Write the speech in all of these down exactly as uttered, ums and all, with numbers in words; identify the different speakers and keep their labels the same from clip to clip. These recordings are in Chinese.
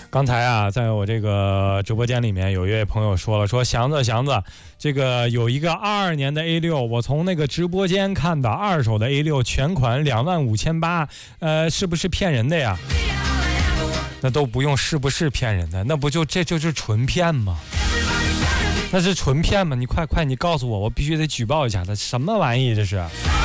Speaker 1: 刚才啊，在我这个直播间里面，有一位朋友说了，说祥子祥子，这个有一个二二年的 A 六，我从那个直播间看的二手的 A 六，全款两万五千八，呃，是不是骗人的呀？那都不用是不是骗人的，那不就这就是纯骗吗？那是纯骗吗？你快快，你告诉我，我必须得举报一下他，什么玩意这是？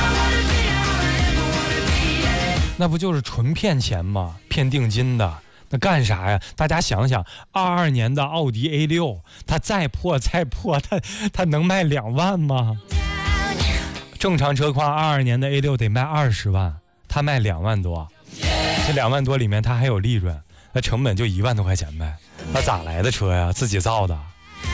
Speaker 1: 那不就是纯骗钱吗？骗定金的。那干啥呀？大家想想，二二年的奥迪 A 六，它再破再破，它它能卖两万吗？正常车况二二年的 A 六得卖二十万，它卖两万多，这两万多里面它还有利润，那成本就一万多块钱呗，那咋来的车呀？自己造的？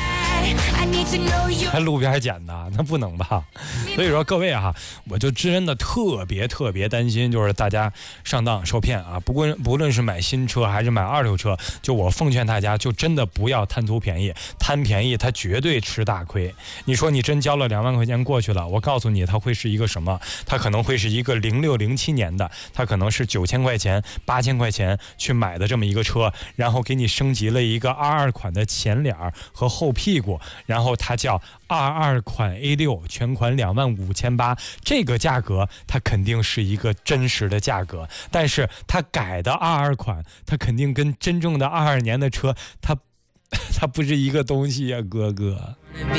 Speaker 1: 还路边捡的，那不能吧？所以说各位啊，我就真的特别特别担心，就是大家上当受骗啊！不论不论是买新车还是买二手车，就我奉劝大家，就真的不要贪图便宜，贪便宜他绝对吃大亏。你说你真交了两万块钱过去了，我告诉你，它会是一个什么？它可能会是一个零六零七年的，它可能是九千块钱、八千块钱去买的这么一个车，然后给你升级了一个二二款的前脸和后屁股。然后它叫二二款 A 六，全款两万五千八，这个价格它肯定是一个真实的价格，但是它改的二二款，它肯定跟真正的二二年的车，它它不是一个东西呀，哥哥。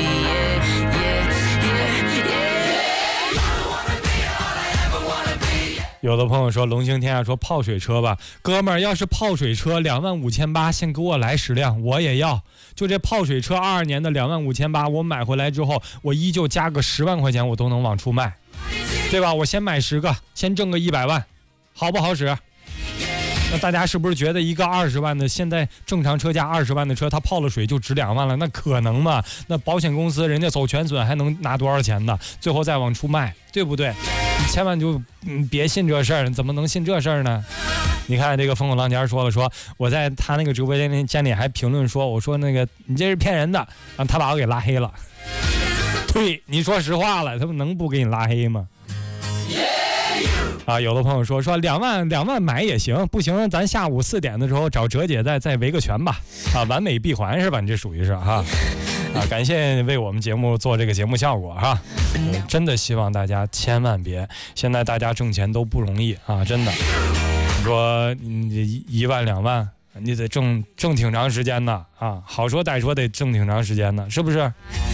Speaker 1: 有的朋友说龙行天下说泡水车吧，哥们儿，要是泡水车两万五千八，先给我来十辆，我也要。就这泡水车二二年的两万五千八，我买回来之后，我依旧加个十万块钱，我都能往出卖，对吧？我先买十个，先挣个一百万，好不好使？那大家是不是觉得一个二十万的，现在正常车价二十万的车，它泡了水就值两万了？那可能吗？那保险公司人家走全损还能拿多少钱呢？最后再往出卖，对不对？你千万就嗯别信这事儿，怎么能信这事儿呢？你看这个风口浪尖说了，说我在他那个直播间间里还评论说，我说那个你这是骗人的，然后他把我给拉黑了。对，你说实话了，他们能不给你拉黑吗？啊，有的朋友说说两万两万买也行，不行咱下午四点的时候找哲姐再再围个拳吧，啊，完美闭环是吧？你这属于是哈。啊，感谢为我们节目做这个节目效果哈、嗯，真的希望大家千万别，现在大家挣钱都不容易啊，真的。你说你一万两万，你得挣挣挺长时间的啊，好说歹说得挣挺长时间的，是不是？